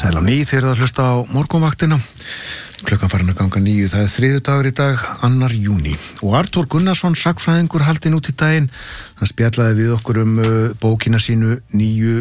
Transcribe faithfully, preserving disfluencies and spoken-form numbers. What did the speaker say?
Sæl á ný þeir að hlusta á morgunvaktina. Klukkan farin að ganga níu, það er þriðjudagur í dag, annar júní. Og Arthur Gunnarsson, sagnfræðingur, haldinn út í daginn. Hann spjallaði við okkur um uh, bókina sínu Níu